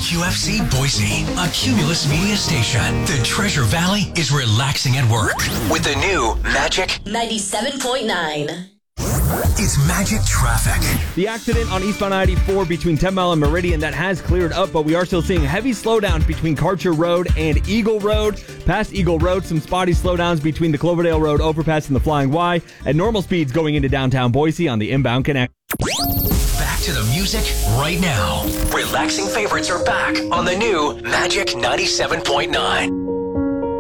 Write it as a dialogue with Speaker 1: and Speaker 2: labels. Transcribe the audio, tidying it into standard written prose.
Speaker 1: WQFC Boise, a Cumulus Media station. The Treasure Valley is relaxing at work with the new Magic
Speaker 2: 97.9.
Speaker 1: It's Magic Traffic.
Speaker 3: The accident on eastbound I-84 between 10 Mile and Meridian, that has cleared up, but we are still seeing heavy slowdowns between Karcher Road and Eagle Road. Past Eagle Road, some spotty slowdowns between the Cloverdale Road overpass and the Flying Y, and normal speeds going into downtown Boise on the inbound connect.
Speaker 1: Back to the music right now. Relaxing favorites are back on the new Magic 97.9.